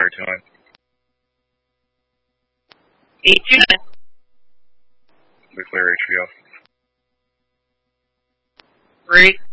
fire to him. 829. We clear HVO. 3.